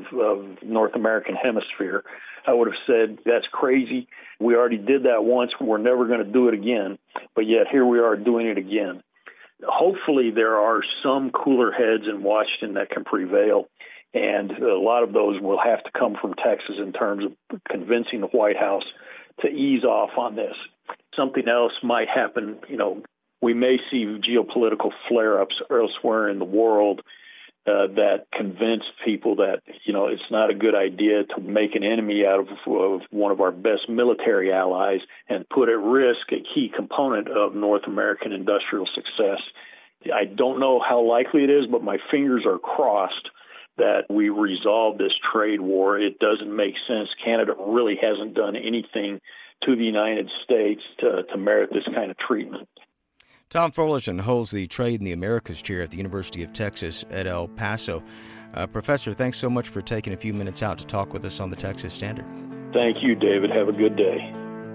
of North American hemisphere. I would have said, that's crazy. We already did that once. We're never going to do it again. But yet here we are doing it again. Hopefully there are some cooler heads in Washington that can prevail. And a lot of those will have to come from Texas in terms of convincing the White House to ease off on this. Something else might happen. We may see geopolitical flare-ups elsewhere in the world that convince people that, it's not a good idea to make an enemy out of one of our best military allies and put at risk a key component of North American industrial success. I don't know how likely it is, but my fingers are crossed that we resolve this trade war. It doesn't make sense. Canada really hasn't done anything to the United States to merit this kind of treatment. Tom Froelich holds the Trade in the Americas chair at the University of Texas at El Paso. Professor, thanks so much for taking a few minutes out to talk with us on the Texas Standard. Thank you, David. Have a good day.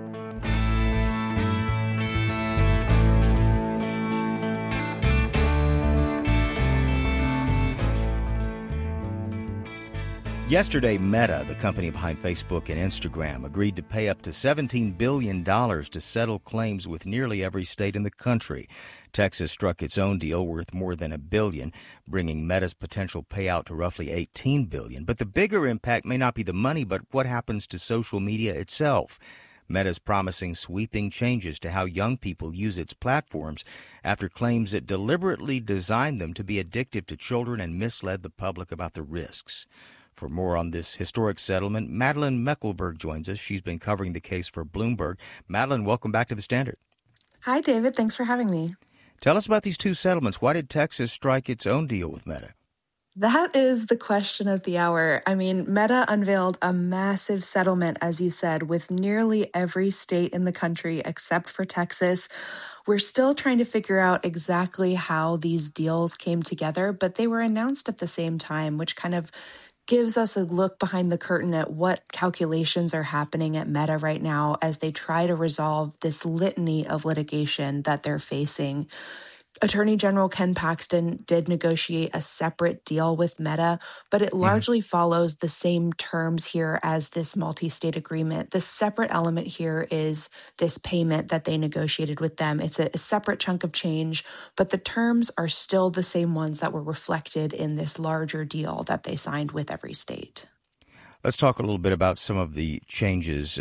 Yesterday, Meta, the company behind Facebook and Instagram, agreed to pay up to $17 billion to settle claims with nearly every state in the country. Texas struck its own deal worth more than $1 billion, bringing Meta's potential payout to roughly $18 billion. But the bigger impact may not be the money, but what happens to social media itself. Meta's promising sweeping changes to how young people use its platforms after claims it deliberately designed them to be addictive to children and misled the public about the risks. For more on this historic settlement, Madeline Meckelberg joins us. She's been covering the case for Bloomberg. Madeline, welcome back to the Standard. Hi, David. Thanks for having me. Tell us about these two settlements. Why did Texas strike its own deal with Meta? That is the question of the hour. I mean, Meta unveiled a massive settlement, as you said, with nearly every state in the country except for Texas. We're still trying to figure out exactly how these deals came together, but they were announced at the same time, which kind of gives us a look behind the curtain at what calculations are happening at Meta right now as they try to resolve this litany of litigation that they're facing. Attorney General Ken Paxton did negotiate a separate deal with Meta, but it largely follows the same terms here as this multi-state agreement. The separate element here is this payment that they negotiated with them. It's a separate chunk of change, but the terms are still the same ones that were reflected in this larger deal that they signed with every state. Let's talk a little bit about some of the changes.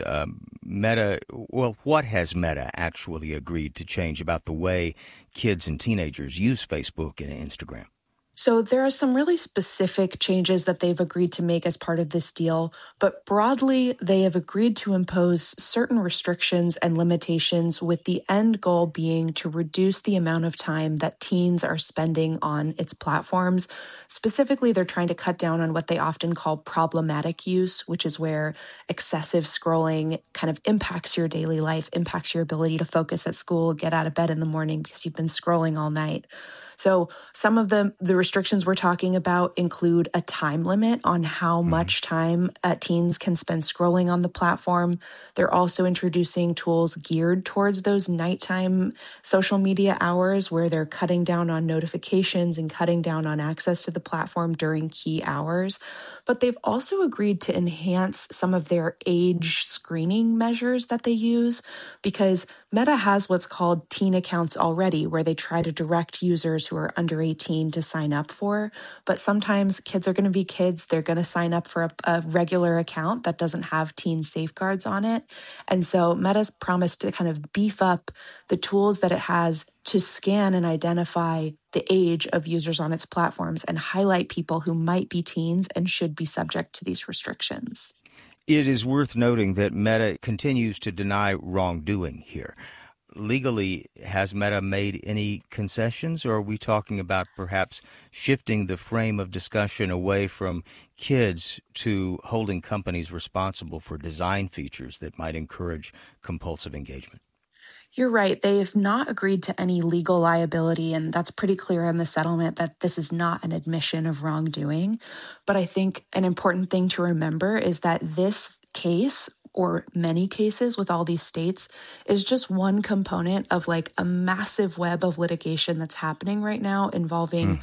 What has Meta actually agreed to change about the way kids and teenagers use Facebook and Instagram? So there are some really specific changes that they've agreed to make as part of this deal, but broadly, they have agreed to impose certain restrictions and limitations with the end goal being to reduce the amount of time that teens are spending on its platforms. Specifically, they're trying to cut down on what they often call problematic use, which is where excessive scrolling kind of impacts your daily life, impacts your ability to focus at school, get out of bed in the morning because you've been scrolling all night. So some of the restrictions we're talking about include a time limit on how much time teens can spend scrolling on the platform. They're also introducing tools geared towards those nighttime social media hours where they're cutting down on notifications and cutting down on access to the platform during key hours. But they've also agreed to enhance some of their age screening measures that they use because Meta has what's called teen accounts already, where they try to direct users who are under 18 to sign up for. But sometimes kids are going to be kids. They're going to sign up for a regular account that doesn't have teen safeguards on it. And so Meta's promised to kind of beef up the tools that it has to scan and identify the age of users on its platforms and highlight people who might be teens and should be subject to these restrictions. It is worth noting that Meta continues to deny wrongdoing here. Legally, has Meta made any concessions, or are we talking about perhaps shifting the frame of discussion away from kids to holding companies responsible for design features that might encourage compulsive engagement? You're right. They have not agreed to any legal liability, and that's pretty clear in the settlement that this is not an admission of wrongdoing. But I think an important thing to remember is that this case, or many cases with all these states, is just one component of like a massive web of litigation that's happening right now involving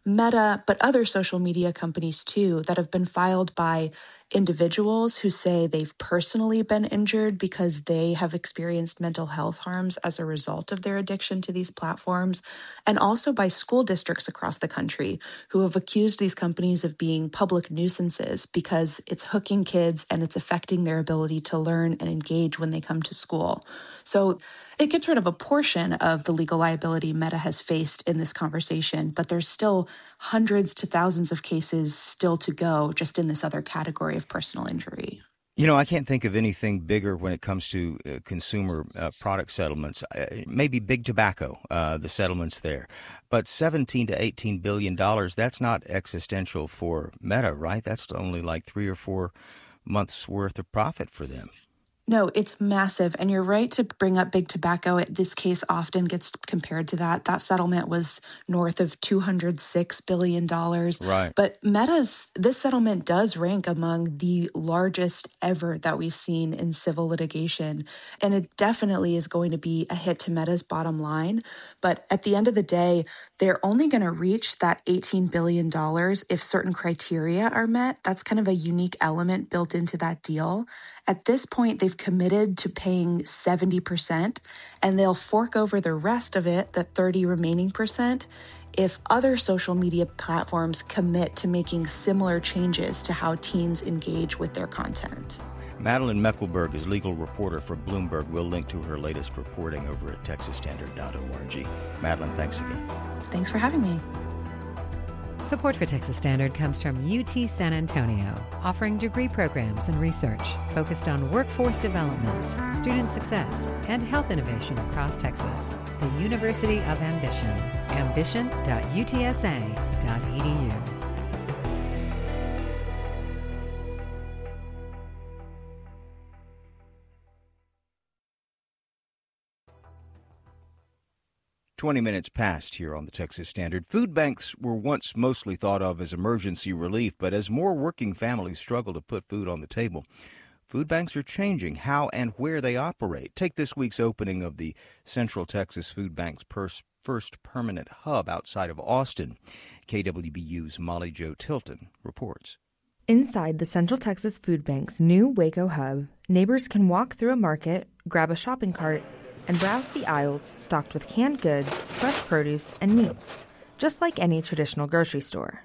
Meta, but other social media companies too, that have been filed by individuals who say they've personally been injured because they have experienced mental health harms as a result of their addiction to these platforms, and also by school districts across the country who have accused these companies of being public nuisances because it's hooking kids and it's affecting their ability to learn and engage when they come to school. So it gets rid of a portion of the legal liability Meta has faced in this conversation, but there's still hundreds to thousands of cases still to go just in this other category of personal injury. You know, I can't think of anything bigger when it comes to consumer product settlements. Maybe big tobacco, the settlements there. But $17 to $18 billion, that's not existential for Meta, right? That's only like 3 or 4 months worth of profit for them. No, it's massive. And you're right to bring up big tobacco. This case often gets compared to that. That settlement was north of $206 billion. Right. But this settlement does rank among the largest ever that we've seen in civil litigation. And it definitely is going to be a hit to Meta's bottom line. But at the end of the day, they're only going to reach that $18 billion if certain criteria are met. That's kind of a unique element built into that deal. At this point, they've committed to paying 70%, and they'll fork over the rest of it, the 30 remaining percent, if other social media platforms commit to making similar changes to how teens engage with their content. Madeline Mecklenburg is legal reporter for Bloomberg. We'll link to her latest reporting over at texasstandard.org. Madeline, thanks again. Thanks for having me. Support for Texas Standard comes from UT San Antonio, offering degree programs and research focused on workforce development, student success, and health innovation across Texas. The University of Ambition, ambition.utsa.edu. "20 minutes past here on the Texas Standard. Food banks were once mostly thought of as emergency relief, but as more working families struggle to put food on the table, food banks are changing how and where they operate. Take this week's opening of the Central Texas Food Bank's first permanent hub outside of Austin. KWBU's Molly Jo Tilton reports. Inside the Central Texas Food Bank's new Waco hub, neighbors can walk through a market, grab a shopping cart, and browse the aisles stocked with canned goods, fresh produce, and meats, just like any traditional grocery store.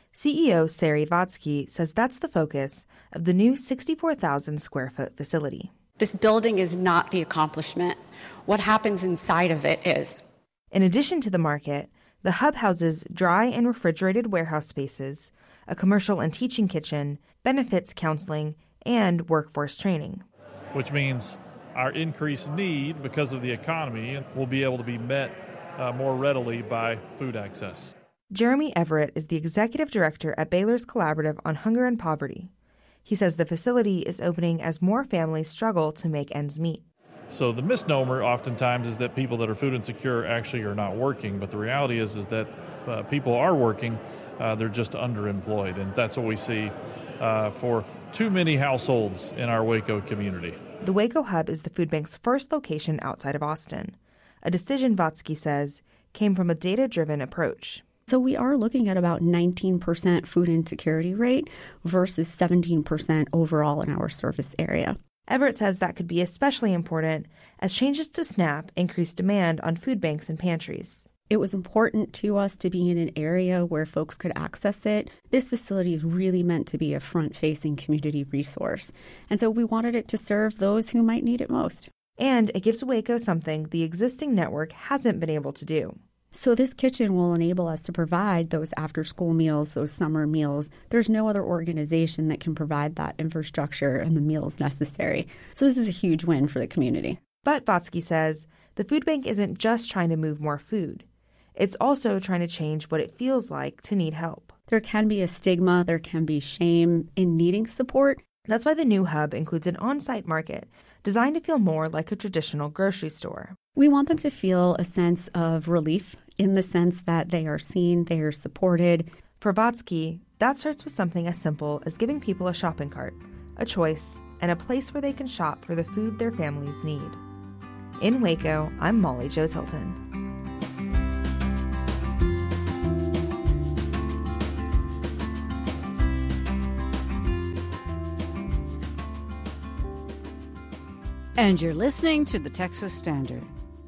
CEO Sari Vodsky says that's the focus of the new 64,000-square-foot facility. This building is not the accomplishment. What happens inside of it is. In addition to the market, the hub houses dry and refrigerated warehouse spaces, a commercial and teaching kitchen, benefits counseling, and workforce training. Which means our increased need because of the economy will be able to be met more readily by food access. Jeremy Everett is the executive director at Baylor's Collaborative on Hunger and Poverty. He says the facility is opening as more families struggle to make ends meet. So the misnomer oftentimes is that people that are food insecure actually are not working, but the reality is that people are working, they're just underemployed, and that's what we see for too many households in our Waco community. The Waco hub is the food bank's first location outside of Austin, a decision Vodsky says came from a data-driven approach. So we are looking at about 19% food insecurity rate versus 17% overall in our service area. Everett says that could be especially important as changes to SNAP increase demand on food banks and pantries. It was important to us to be in an area where folks could access it. This facility is really meant to be a front-facing community resource, and so we wanted it to serve those who might need it most. And it gives Waco something the existing network hasn't been able to do. So this kitchen will enable us to provide those after-school meals, those summer meals. There's no other organization that can provide that infrastructure and the meals necessary. So this is a huge win for the community. But Vodsky says the food bank isn't just trying to move more food. It's also trying to change what it feels like to need help. There can be a stigma, there can be shame in needing support. That's why the new hub includes an on-site market designed to feel more like a traditional grocery store. We want them to feel a sense of relief in the sense that they are seen, they are supported. For Vodsky, that starts with something as simple as giving people a shopping cart, a choice, and a place where they can shop for the food their families need. In Waco, I'm Molly Jo Tilton. And you're listening to the Texas Standard.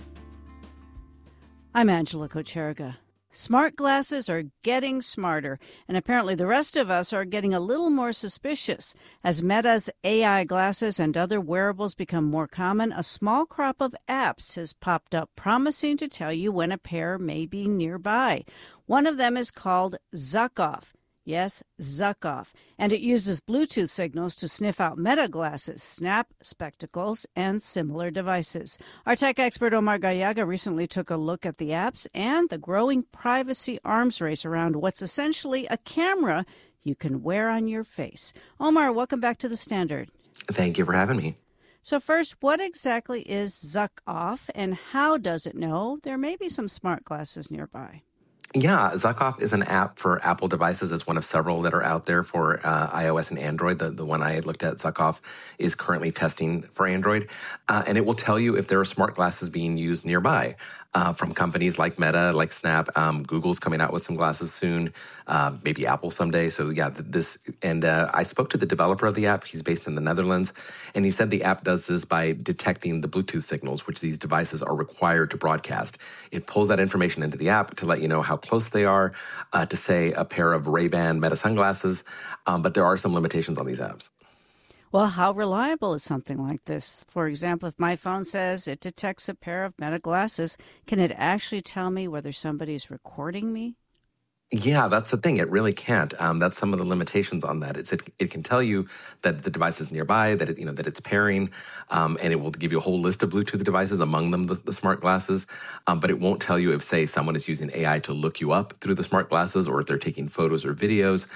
I'm Angela Kocherga. Smart glasses are getting smarter, and apparently the rest of us are getting a little more suspicious. As Meta's AI glasses and other wearables become more common, a small crop of apps has popped up promising to tell you when a pair may be nearby. One of them is called Zuckoff. Yes, Zuckoff. And it uses Bluetooth signals to sniff out Meta glasses, Snap spectacles, and similar devices. Our tech expert Omar Gallaga recently took a look at the apps and the growing privacy arms race around what's essentially a camera you can wear on your face. Omar, welcome back to the Standard. Thank you for having me. So first, what exactly is Zuckoff, and how does it know there may be some smart glasses nearby? Yeah, Zuckoff is an app for Apple devices. It's one of several that are out there for iOS and Android. The one I looked at, Zuckoff, is currently testing for Android. And it will tell you if there are smart glasses being used nearby. From companies like Meta, like Snap. Google's coming out with some glasses soon, maybe Apple someday. So yeah, I spoke to the developer of the app. He's based in the Netherlands, and he said the app does this by detecting the Bluetooth signals, which these devices are required to broadcast. It pulls that information into the app to let you know how close they are to, say, a pair of Ray-Ban Meta sunglasses, but there are some limitations on these apps. Well, how reliable is something like this? For example, if my phone says it detects a pair of Meta glasses, can it actually tell me whether somebody's recording me? Yeah, that's the thing. It really can't. That's some of the limitations on that. It can tell you that the device is nearby, that that it's pairing, and it will give you a whole list of Bluetooth devices, among them the smart glasses. But it won't tell you if, say, someone is using AI to look you up through the smart glasses, or if they're taking photos or videos.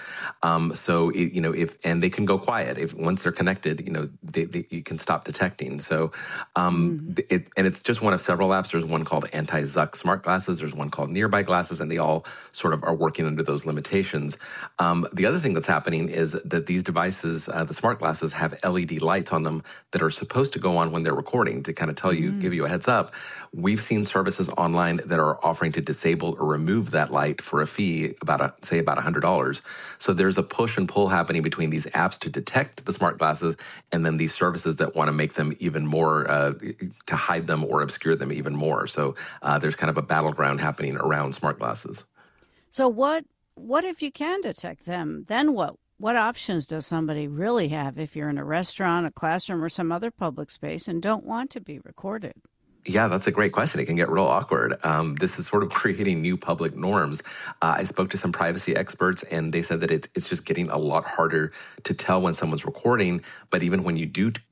And they can go quiet if once they're connected. You can stop detecting. So, it's just one of several apps. There's one called Anti-Zuck Smart Glasses. There's one called Nearby Glasses, and they all sort of are working under those limitations. The other thing that's happening is that these devices, the smart glasses, have LED lights on them that are supposed to go on when they're recording to kind of tell you, give you a heads up. We've seen services online that are offering to disable or remove that light for a fee, about $100. So there's a push and pull happening between these apps to detect the smart glasses and then these services that want to make them even more, to hide them or obscure them even more. So there's kind of a battleground happening around smart glasses. So what if you can detect them? Then what? What options does somebody really have if you're in a restaurant, a classroom, or some other public space and don't want to be recorded? Yeah, that's a great question. It can get real awkward. This is sort of creating new public norms. I spoke to some privacy experts, and they said that it's just getting a lot harder to tell when someone's recording. But even when you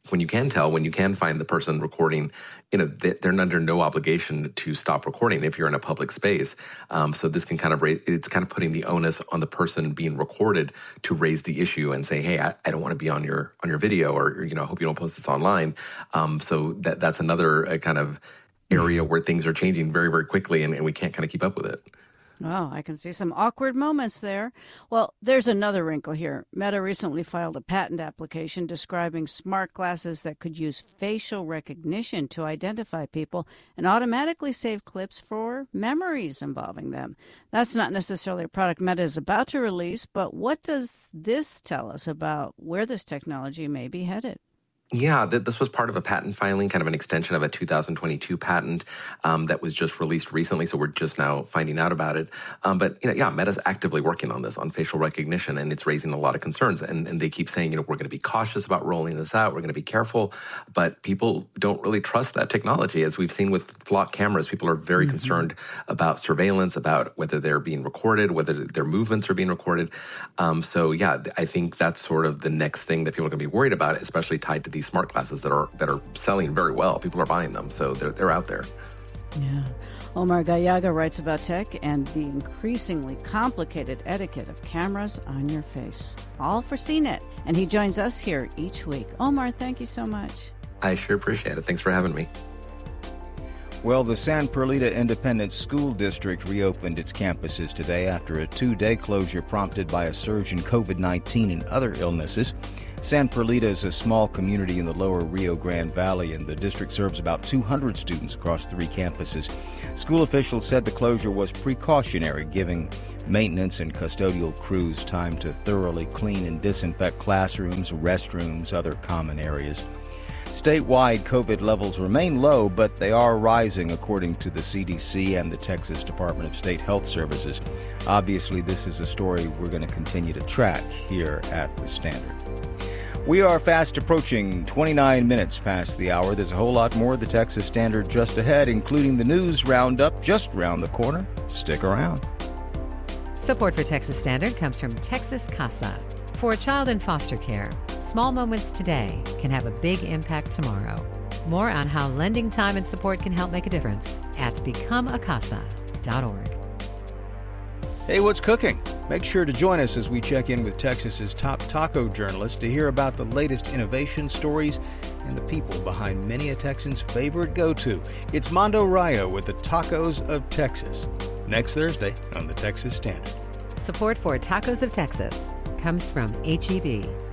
can find the person recording, they're under no obligation to stop recording if you're in a public space. So this can it's kind of putting the onus on the person being recorded to raise the issue and say, hey, I don't want to be on your video, or I hope you don't post this online. So that's another kind of area where things are changing very, very quickly, and we can't kind of keep up with it. Oh, I can see some awkward moments there. Well, there's another wrinkle here. Meta recently filed a patent application describing smart glasses that could use facial recognition to identify people and automatically save clips for memories involving them. That's not necessarily a product Meta is about to release, but what does this tell us about where this technology may be headed? Yeah, this was part of a patent filing, kind of an extension of a 2022 patent that was just released recently, so we're just now finding out about it. But Meta's actively working on this, on facial recognition, and it's raising a lot of concerns. And they keep saying, we're going to be cautious about rolling this out, we're going to be careful, but people don't really trust that technology. As we've seen with flock cameras, people are very concerned about surveillance, about whether they're being recorded, whether their movements are being recorded. I think that's sort of the next thing that people are going to be worried about, especially tied to these smart glasses that are selling very well. People are buying them, so they're out there. Yeah. Omar Gallaga writes about tech and the increasingly complicated etiquette of cameras on your face. All for CNET, and he joins us here each week. Omar, thank you so much. I sure appreciate it. Thanks for having me. Well, the San Perlita Independent School District reopened its campuses today after a 2-day closure prompted by a surge in COVID-19 and other illnesses. San Perlita is a small community in the lower Rio Grande Valley, and the district serves about 200 students across 3 campuses. School officials said the closure was precautionary, giving maintenance and custodial crews time to thoroughly clean and disinfect classrooms, restrooms, other common areas. statewide COVID levels remain low, but they are rising according to the CDC and the Texas Department of State Health Services. Obviously, this is a story we're going to continue to track here at The Standard. We are fast approaching 29 minutes past the hour. There's a whole lot more of the Texas Standard just ahead, including the news roundup just around the corner. Stick around. Support for Texas Standard comes from Texas Casa. For a child in foster care, small moments today can have a big impact tomorrow. More on how lending time and support can help make a difference at becomeacasa.org. Hey, what's cooking? Make sure to join us as we check in with Texas's top taco journalists to hear about the latest innovation stories and the people behind many a Texan's favorite go-to. It's Mondo Raya with the Tacos of Texas. Next Thursday on the Texas Standard. Support for Tacos of Texas comes from H-E-B.